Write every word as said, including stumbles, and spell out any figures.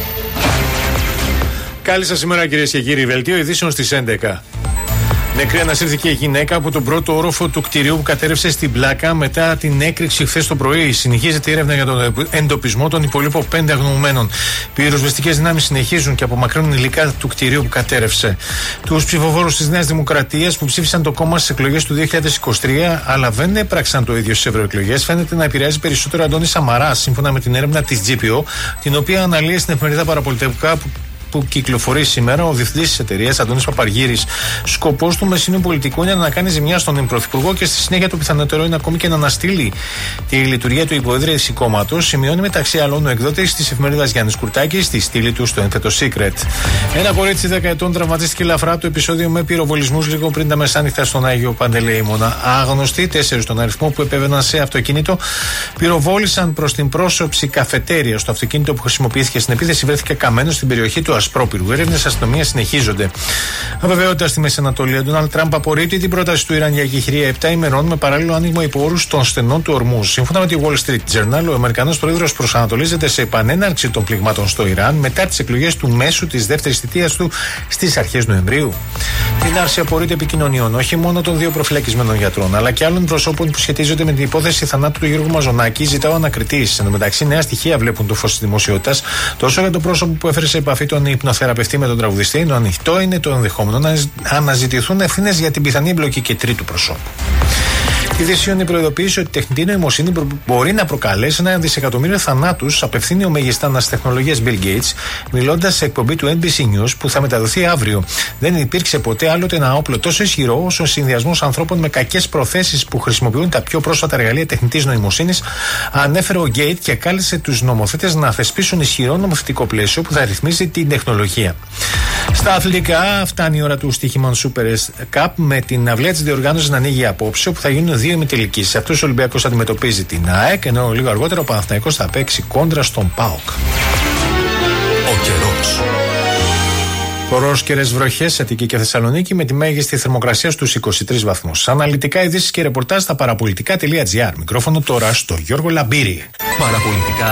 Καλή σας ημέρα, κυρίες και κύριοι. Βελτίο ειδήσεων στις έντεκα. Νεκρή ανασύρθηκε η γυναίκα από τον πρώτο όροφο του κτηρίου που κατέρευσε στην Πλάκα μετά την έκρηξη χθες το πρωί. Συνεχίζεται η έρευνα για τον εντοπισμό των υπολείπων πέντε αγνοωμένων. Πυροσβεστικές δυνάμεις συνεχίζουν και απομακρύνουν υλικά του κτηρίου που κατέρευσε. Τους ψηφοφόρους της Νέας Δημοκρατίας που ψήφισαν το κόμμα στις εκλογές του δύο χιλιάδες είκοσι τρία αλλά δεν έπραξαν το ίδιο στις ευρωεκλογές φαίνεται να επηρεάζει περισσότερο Αντώνη Σαμαρά, σύμφωνα με την έρευνα της τζι πι ο, την οποία αναλύει στην εφημερίδα Παραπολιτικά που που κυκλοφορεί σήμερα ο διευθυντής της εταιρείας, Αντώνης Παπαργύρης. Σκοπός του μεσήνου πολιτικού είναι να κάνει ζημιά στον Πρωθυπουργό και στη συνέχεια το πιθανότερο είναι ακόμη και να αναστείλει τη λειτουργία του υποέδρευση κόμματος. Σημειώνει μεταξύ άλλων ο εκδότης της εφημερίδας Γιάννης Κουρτάκης στη στήλη του στο ένθετο Secret. Ένα κορίτσι δέκα ετών τραυματίστηκε ελαφρά από το επεισόδιο με πυροβολισμούς λίγο πριν τα μεσάνυχτα στον Άγιο Παντελεήμονα. Άγνωστοι, τέσσερις στον αριθμό που επέβαιναν σε αυτοκίνητο, πυροβόλησαν προς την πρόσωψη καφετέρια. Στο αυτοκίνητο που χρησιμοποιήθηκε στην επίθεση βρέθηκε καμένο στην περιοχή του Ασπρόπυρου. Έρευνες αστυνομίας συνεχίζονται. Αβεβαιότητα στη Μέση Ανατολή. Ο Ντόναλντ Τραμπ απορρίπτει την πρόταση του Ιράν για εκεχηρία επτά ημερών με παράλληλο άνοιγμα υπό όρους των στενών του ορμούς. Σύμφωνα με τη Wall Street Journal, ο Αμερικανός πρόεδρος προσανατολίζεται σε επανέναρξη των πληγμάτων στο Ιράν μετά τις εκλογές του μέσου της δεύτερης θητείας του στις αρχές Νοεμβρίου. Την άρση απορρίτου επικοινωνιών όχι μόνο των δύο προφυλακισμένων γιατρών αλλά και άλλων προσώπων που σχετίζονται με την υπόθεση θανάτου του Γιώργου Μαζονάκη ζητάω ανακριτήσεις. Εν τω μεταξύ, νέα στοιχεία βλέπουν το φως της δημοσιότητας τόσο για το πρόσωπο που έφερε σε επαφή τον υπνοθεραπευτή με τον τραγουδιστή, ενώ ανοιχτό είναι το ενδεχόμενο να αναζητηθούν ευθύνες για την πιθανή εμπλοκή και τρίτου προσώπου. Η Δύσιονη προειδοποίησε ότι η τεχνητή νοημοσύνη μπορεί να προκαλέσει ένα δισεκατομμύριο θανάτους, απευθύνει ο μεγιστάνας τεχνολογίας Bill Gates, μιλώντας σε εκπομπή του εν μπι σι News που θα μεταδοθεί αύριο. Δεν υπήρξε ποτέ άλλοτε ένα όπλο τόσο ισχυρό όσο ο συνδυασμός ανθρώπων με κακές προθέσεις που χρησιμοποιούν τα πιο πρόσφατα εργαλεία τεχνητής νοημοσύνης, ανέφερε ο Gates και κάλεσε τους νομοθέτες να θεσπίσουν ισχυρό νομοθετικό πλαίσιο που θα ρυθμίζει την τεχνολογία. Στα αθλητικά, φτάνει η ώρα του στοίχημαν Super Cup με την αυλαία της διοργάνωσης να ανοίγει απόψε, όπου θα γίνουν δύο ημιτελικοί. Σε αυτούς ο Ολυμπιακός αντιμετωπίζει την ΑΕΚ, ενώ λίγο αργότερα ο Παναθηναϊκός θα παίξει κόντρα στον ΠΑΟΚ. Ο καιρός. Πρόσκαιρες βροχές σε Αττική και Θεσσαλονίκη με τη μέγιστη θερμοκρασία στους είκοσι τρεις βαθμούς. Αναλυτικά ειδήσεις και ρεπορτάζ στα παραπολιτικά τελεία τζι άρ. Μικρόφωνο τώρα στο Γιώργο Λαμπύρη. Παραπολιτικά.